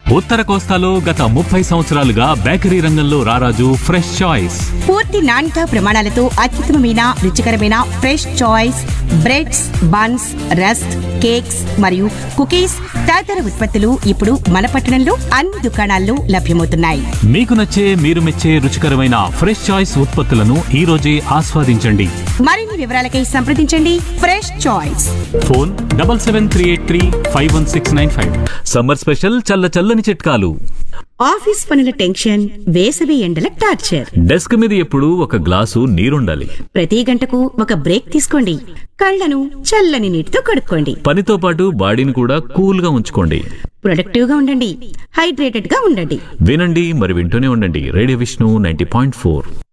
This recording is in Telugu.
ఉత్తర కోస్తాలో గత 30 సంవత్సరాలుగా బేకరీ రంగంలో రారాజు ఫ్రెష్ చాయిస్. పూర్తి నాణ్యత ప్రమాణాలతో అత్యుత్తమమైన రుచికరమైన fresh choice breads, buns, rusk, cakes మరియు కుకీస్ తదితర ఉత్పత్తులు ఇప్పుడు మన పట్టణంలో అన్ని దుకాణాల్లో లభ్యమవుతున్నాయి. మీకు నచ్చే, మీరు మెచ్చే రుచికరమైన ఫ్రెష్ చాయిస్ ఉత్పత్తులను ఈ రోజే ఆస్వాదించండి. మరిన్ని వివరాలకై సంప్రదించండి fresh choice. Phone 7738351695. Summer special చల్లని చిట్కాలు. ఆఫీస్ పనుల టెన్షన్, వేసవి ఎండల టార్చర్. డెస్క్ మీద ఎప్పుడూ ఒక గ్లాసు నీరుండాలి. ప్రతి గంటకు ఒక బ్రేక్ తీసుకోండి. కళ్ళను చల్లని నీటితో కడుక్కోండి. పనితో పాటు బాడీని కూడా కూల్ గా ఉంచుకోండి. ప్రొడక్టివ్ గా ఉండండి. హైడ్రేటెడ్ గా ఉండండి. వినండి, మరి వింటూనే ఉండండి రేడియో విష్ణు 90.4.